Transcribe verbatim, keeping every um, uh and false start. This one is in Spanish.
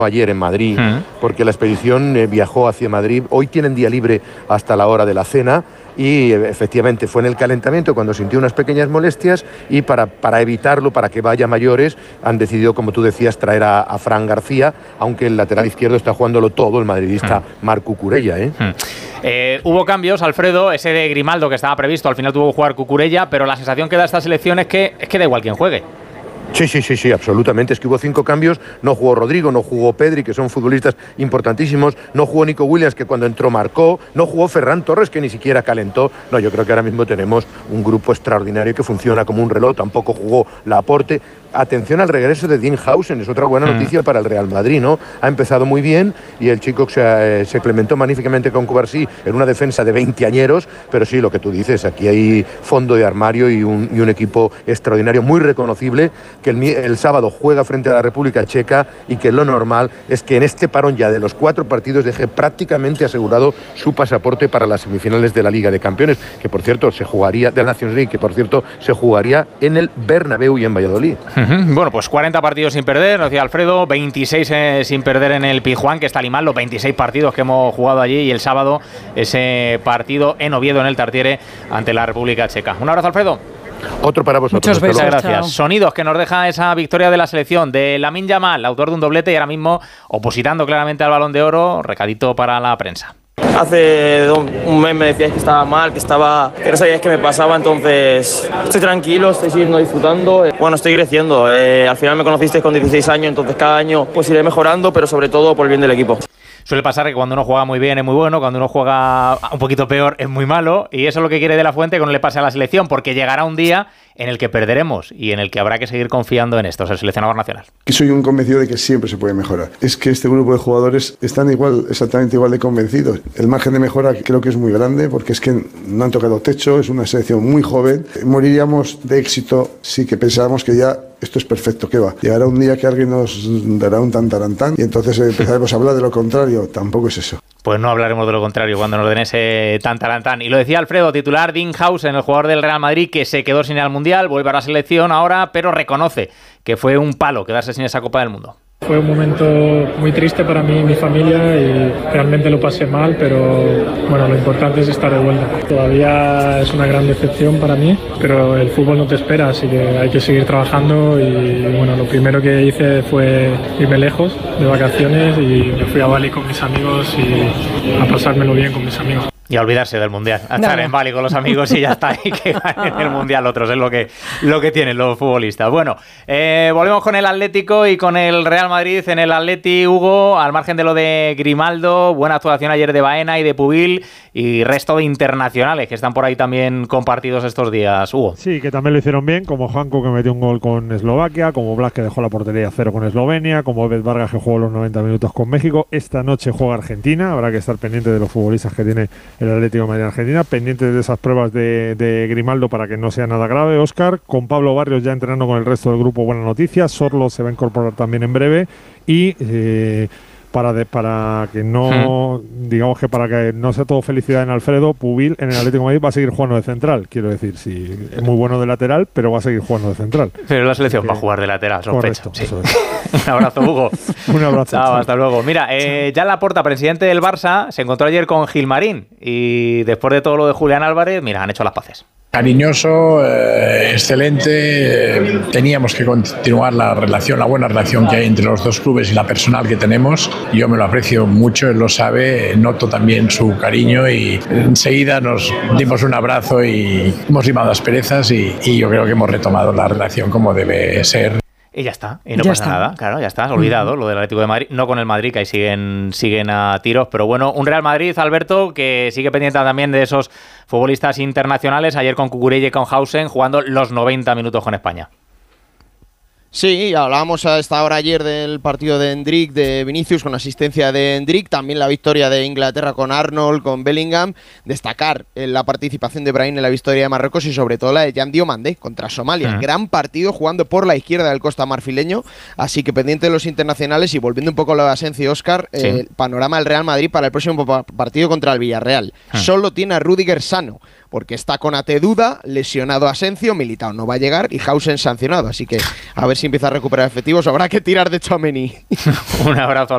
ayer en Madrid, porque la expedición eh, viajó hacia Madrid. Hoy tienen día libre hasta la hora de la cena y eh, efectivamente fue en el calentamiento cuando sintió unas pequeñas molestias y para, para evitarlo, para que vaya a mayores, han decidido, como tú decías, traer a, a Fran García, aunque el lateral izquierdo está jugándolo todo el madridista hmm. Marc Cucurella. ¿eh? Hmm. Eh, hubo cambios, Alfredo, ese de Grimaldo que estaba previsto, al final tuvo que jugar Cucurella, pero la sensación que da esta selección es que, es que da igual quien juegue. Sí, sí, sí, sí, absolutamente. Es que hubo cinco cambios. No jugó Rodrigo, no jugó Pedri, que son futbolistas importantísimos. No jugó Nico Williams, que cuando entró marcó. No jugó Ferran Torres, que ni siquiera calentó. No, yo creo que ahora mismo tenemos un grupo extraordinario que funciona como un reloj. Tampoco jugó Laporte. Atención al regreso de Dean Howson, es otra buena noticia mm. para el Real Madrid, ¿no? Ha empezado muy bien y el chico se, eh, se complementó magníficamente con Cubarsí en una defensa de veinteañeros, pero sí, lo que tú dices, aquí hay fondo de armario y un, y un equipo extraordinario, muy reconocible, que el, el sábado juega frente a la República Checa y que lo normal es que en este parón ya de los cuatro partidos deje prácticamente asegurado su pasaporte para las semifinales de la Liga de Campeones, que por cierto se jugaría, de la Nations League, que por cierto se jugaría en el Bernabéu y en Valladolid. Bueno, pues cuarenta partidos sin perder, nos decía Alfredo, veintiséis eh, sin perder en el Pizjuán, que está animal, los veintiséis partidos que hemos jugado allí, y el sábado ese partido en Oviedo, en el Tartiere, ante la República Checa. Un abrazo, Alfredo. Otro para vosotros. Muchas besos, gracias. Chao. Sonidos que nos deja esa victoria de la selección de Lamine Yamal, autor de un doblete y ahora mismo opositando claramente al Balón de Oro. Recadito para la prensa. Hace un mes me decíais que estaba mal, que estaba, que no sabíais qué me pasaba, entonces estoy tranquilo, estoy siguiendo disfrutando. Bueno, estoy creciendo. Eh, al final me conocisteis con dieciséis años, entonces cada año pues iré mejorando, pero sobre todo por el bien del equipo. Suele pasar que cuando uno juega muy bien es muy bueno, cuando uno juega un poquito peor es muy malo, y eso es lo que quiere De La Fuente que no le pase a la selección, porque llegará un día en el que perderemos y en el que habrá que seguir confiando en esto, el seleccionador nacional. Y soy un convencido de que siempre se puede mejorar. Es que este grupo de jugadores están igual, exactamente igual de convencidos. El margen de mejora creo que es muy grande, porque es que no han tocado techo, es una selección muy joven. Moriríamos de éxito si que pensábamos que ya esto es perfecto, ¿qué va? Llegará un día que alguien nos dará un tantarantán y entonces empezaremos a hablar de lo contrario. Tampoco es eso. Pues no hablaremos de lo contrario cuando nos den ese tantarantán. Y lo decía Alfredo, titular Dean Howson, el jugador del Real Madrid, que se quedó sin ir al Mundial, vuelve a la selección ahora, pero reconoce que fue un palo quedarse sin esa Copa del Mundo. Fue un momento muy triste para mí y mi familia y realmente lo pasé mal, pero bueno, lo importante es estar de vuelta. Todavía es una gran decepción para mí, pero el fútbol no te espera, así que hay que seguir trabajando y bueno, lo primero que hice fue irme lejos de vacaciones y me fui a Bali con mis amigos y a pasármelo bien con mis amigos. Y a olvidarse del Mundial, a estar no. en Bali con los amigos y ya está, y que ganen el Mundial otros, es lo que, lo que tienen los futbolistas. Bueno, eh, volvemos con el Atlético y con el Real Madrid. En el Atleti, Hugo, al margen de lo de Grimaldo, buena actuación ayer de Baena y de Pubil y resto de internacionales que están por ahí también compartidos estos días, Hugo. Sí, que también lo hicieron bien, como Janko, que metió un gol con Eslovaquia, como Blas, que dejó la portería a cero con Eslovenia, como Obed Vargas, que jugó los noventa minutos con México. Esta noche juega Argentina, habrá que estar pendiente de los futbolistas que tiene el Atlético de Madrid Argentina, pendientes de esas pruebas de, de Grimaldo para que no sea nada grave. Óscar, con Pablo Barrios ya entrenando con el resto del grupo, buena noticia. Sorlo se va a incorporar también en breve y eh, para de, para que no hmm. digamos que para que no sea todo felicidad en Alfredo, Pubil en el Atlético de Madrid va a seguir jugando de central, quiero decir, sí, es muy bueno de lateral, pero va a seguir jugando de central. Pero la selección va a jugar de lateral, sospecho. Sí. Es. Un abrazo, Hugo. Un abrazo. Chao, hasta luego. Mira, eh, ya Laporta, presidente del Barça, se encontró ayer con Gilmarín y después de todo lo de Julián Álvarez, mira, han hecho las paces. Cariñoso, eh, excelente. Eh, teníamos que continuar la relación, la buena relación que hay entre los dos clubes y la personal que tenemos. Yo me lo aprecio mucho, él lo sabe, noto también su cariño y enseguida nos dimos un abrazo y hemos limado asperezas y, y yo creo que hemos retomado la relación como debe ser. Y ya está, y no ya pasa está. nada, claro, ya está, olvidado lo del Atlético de Madrid, no con el Madrid, que ahí siguen, siguen a tiros, pero bueno, un Real Madrid, Alberto, que sigue pendiente también de esos futbolistas internacionales, ayer con Cucurella y con Howson, jugando los noventa minutos con España. Sí, hablábamos a esta hora ayer del partido de Endrick, de Vinicius con asistencia de Endrick, también la victoria de Inglaterra con Arnold, con Bellingham, destacar la participación de Brahim en la victoria de Marruecos y sobre todo la de Jan Diomandé contra Somalia, uh-huh. gran partido jugando por la izquierda del costa marfileño, así que pendiente de los internacionales y volviendo un poco a lo de Asencio, Óscar, sí. eh, panorama del Real Madrid para el próximo partido contra el Villarreal, uh-huh. solo tiene a Rüdiger sano, porque está con Ate duda, lesionado Asencio, Militao no va a llegar y Howson sancionado, así que a ver si empieza a recuperar efectivos, habrá que tirar de Tchouaméni. Un abrazo.